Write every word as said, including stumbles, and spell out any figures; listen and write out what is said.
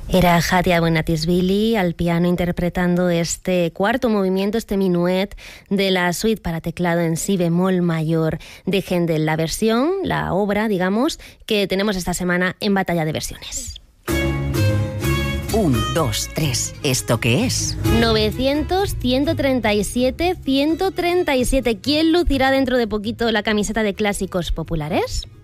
Era Hatia Bonatisvili al piano interpretando este cuarto movimiento, este minuet de la suite para teclado en si bemol mayor de Händel, la versión, la obra, digamos, que tenemos esta semana en Batalla de Versiones. Un, dos, tres. ¿Esto qué es? novecientos, ciento treinta y siete, ciento treinta y siete. ¿Quién lucirá dentro de poquito la camiseta de clásicos populares?